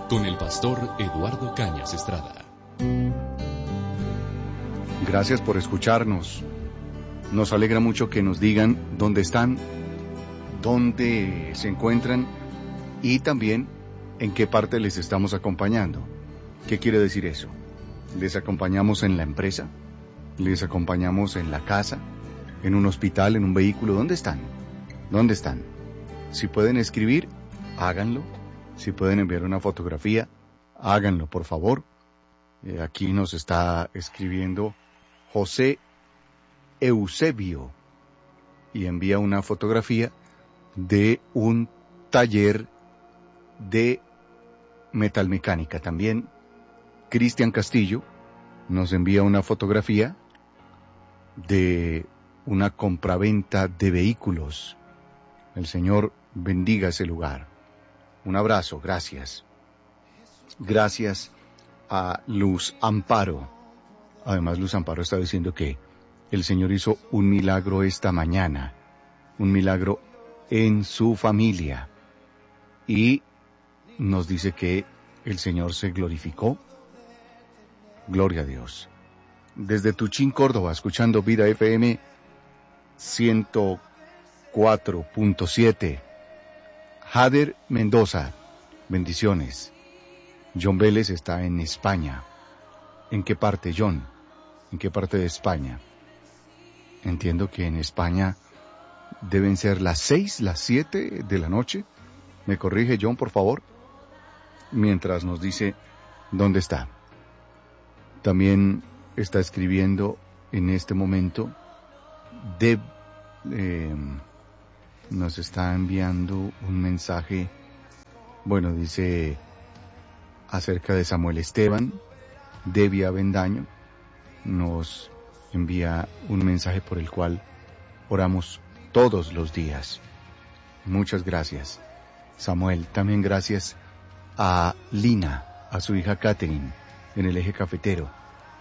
con el pastor Eduardo Cañas Estrada. Gracias por escucharnos. Nos alegra mucho que nos digan dónde están, dónde se encuentran y también en qué parte les estamos acompañando. ¿Qué quiere decir eso? ¿Les acompañamos en la empresa? ¿Les acompañamos en la casa? ¿En un hospital? ¿En un vehículo? ¿Dónde están? ¿Dónde están? Si pueden escribir, háganlo. Si pueden enviar una fotografía, háganlo, por favor. Aquí nos está escribiendo José Eusebio y envía una fotografía de un taller de metalmecánica. También Cristian Castillo nos envía una fotografía de una compraventa de vehículos. El Señor bendiga ese lugar. Un abrazo, gracias. Gracias a Luz Amparo. Además, Luz Amparo está diciendo que el Señor hizo un milagro esta mañana, un milagro en su familia, y nos dice que el Señor se glorificó. Gloria a Dios. Desde Tuchín, Córdoba, escuchando Vida FM 104.7. Jader Mendoza, bendiciones. John Vélez está en España. ¿En qué parte, John? ¿En qué parte de España? Entiendo que en España deben ser las 6, las 7 de la noche. ¿Me corrige, John, por favor? Mientras nos dice dónde está. También está escribiendo en este momento Deb. Nos está enviando un mensaje. Bueno, dice acerca de Samuel Esteban. Debbie Avendaño nos envía un mensaje por el cual oramos todos los días. Muchas gracias, Samuel. También gracias a Lina, a su hija Catherine, en el Eje Cafetero.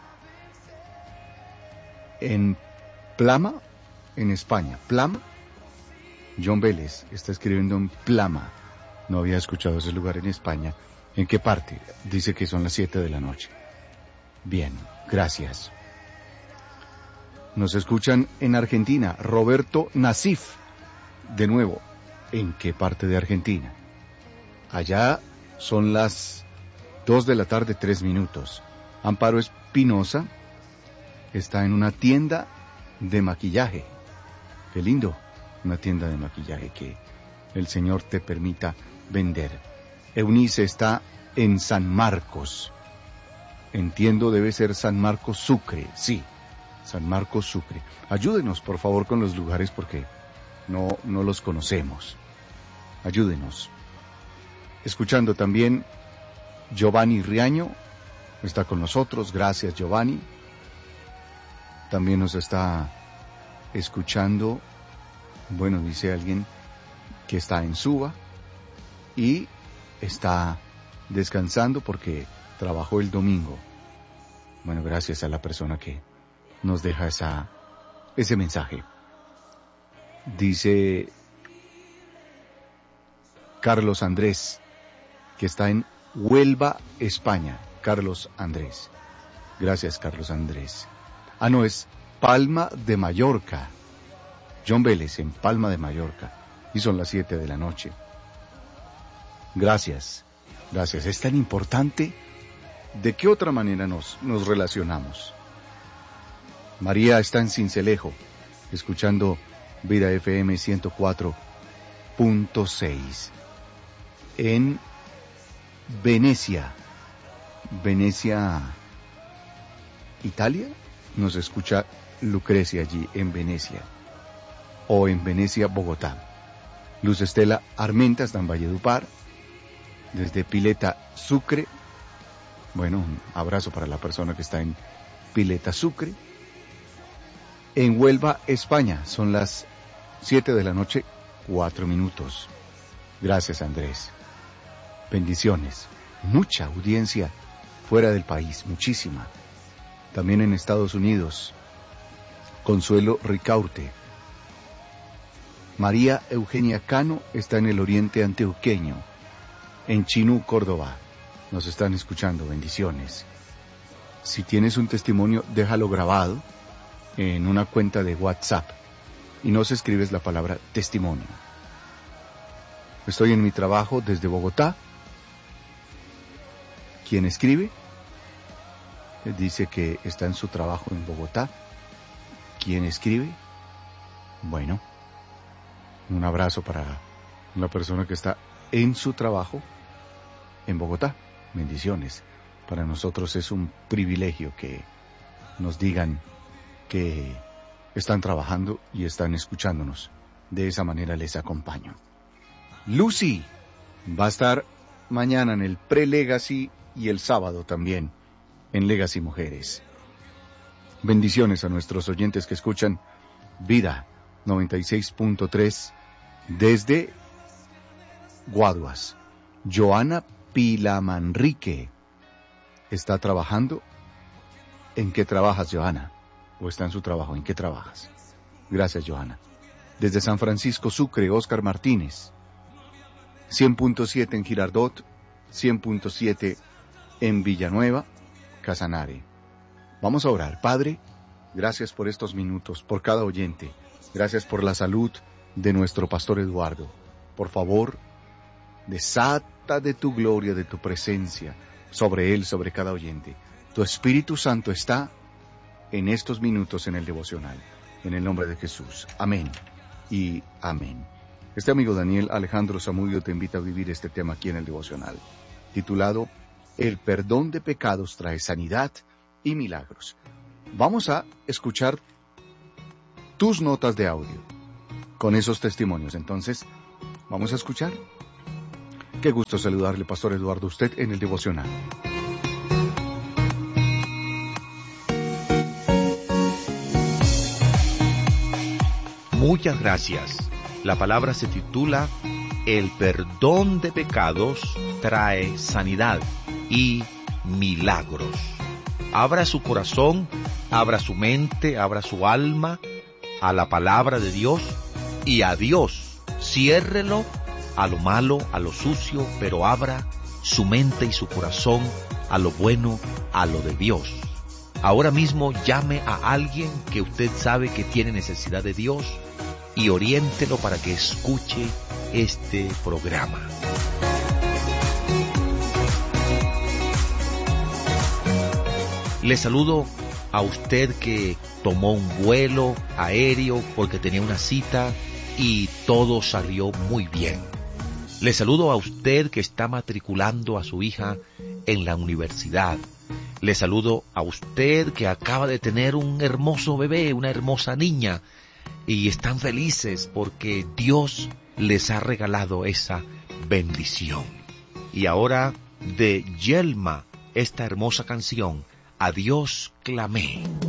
En Plama, en España. Plama. John Vélez está escribiendo en Plama. No había escuchado ese lugar en España. ¿En qué parte? Dice que son las 7 de la noche. Bien, gracias. Nos escuchan en Argentina. Roberto Nasif. De nuevo, ¿en qué parte de Argentina? Allá son las 2 de la tarde, 3 minutos. Amparo Espinosa está en una tienda de maquillaje. Qué lindo, una tienda de maquillaje, que el Señor te permita vender. Eunice está en San Marcos. Entiendo, debe ser San Marcos Sucre. Sí, San Marcos Sucre. Ayúdenos, por favor, con los lugares porque no los conocemos. Ayúdenos. Escuchando también Giovanni Riaño, está con nosotros. Gracias, Giovanni. También nos está escuchando, bueno, dice alguien que está en Suba y está descansando porque trabajó el domingo. Bueno, gracias a la persona que nos deja ese mensaje. Dice Carlos Andrés, que está en Huelva, España. Carlos Andrés. Gracias, Carlos Andrés. No, es Palma de Mallorca. John Vélez en Palma de Mallorca. Y son las 7 de la noche. Gracias. Gracias. Es tan importante. ¿De qué otra manera nos relacionamos? María está en Sincelejo, escuchando Vida FM 104.6. En Venecia, Italia, nos escucha Lucrecia allí en Venecia. O en Venecia, Bogotá. Luz Estela Armenta está en Valledupar. Desde Pileta, Sucre. Bueno, un abrazo para la persona que está en Pileta, Sucre. En Huelva, España, son las 7 de la noche, 4 minutos. Gracias, Andrés. Bendiciones. Mucha audiencia fuera del país, muchísima. También en Estados Unidos. Consuelo Ricaurte. María Eugenia Cano está en el oriente antioqueño, en Chinú, Córdoba. nos están escuchando. Bendiciones. Si tienes un testimonio, déjalo grabado en una cuenta de WhatsApp y nos escribes la palabra testimonio. Estoy en mi trabajo desde Bogotá. ¿Quién escribe? Dice que está en su trabajo en Bogotá. ¿Quién escribe? Bueno, un abrazo para la persona que está en su trabajo en Bogotá. Bendiciones. Para nosotros es un privilegio que nos digan que están trabajando y están escuchándonos. De esa manera les acompaño. Lucy va a estar mañana en el Pre-Legacy y el sábado también en Legacy Mujeres. Bendiciones a nuestros oyentes que escuchan Vida 96.3 desde Guaduas. Joana Pilamanrique está trabajando. ¿En qué trabajas, Joana? ¿O está en su trabajo? ¿En qué trabajas? Gracias, Joana. Desde San Francisco Sucre, Oscar Martínez. 100.7 en Girardot, 100.7 en Villanueva, Casanare. Vamos a orar. Padre, gracias por estos minutos, por cada oyente. Gracias por la salud de nuestro pastor Eduardo. Por favor, desata de tu gloria, de tu presencia, sobre él, sobre cada oyente. Tu Espíritu Santo está en estos minutos en el devocional. En el nombre de Jesús. Amén y amén. Este amigo Daniel Alejandro Zamudio te invita a vivir este tema aquí en el devocional, titulado El perdón de pecados trae sanidad y milagros. Vamos a escuchar tus notas de audio con esos testimonios. Entonces, vamos a escuchar. Qué gusto saludarle, Pastor Eduardo, usted en el devocional. Muchas gracias. La palabra se titula El perdón de pecados trae sanidad y milagros. Abra su corazón, abra su mente, abra su alma a la palabra de Dios y a Dios. Ciérrelo a lo malo, a lo sucio, pero abra su mente y su corazón a lo bueno, a lo de Dios. Ahora mismo llame a alguien que usted sabe que tiene necesidad de Dios y oriéntelo para que escuche este programa. Le saludo a usted que tomó un vuelo aéreo porque tenía una cita y todo salió muy bien. Le saludo a usted que está matriculando a su hija en la universidad. Le saludo a usted que acaba de tener un hermoso bebé, una hermosa niña, y están felices porque Dios les ha regalado esa bendición. Y ahora de Yelma, esta hermosa canción, A Dios clamé.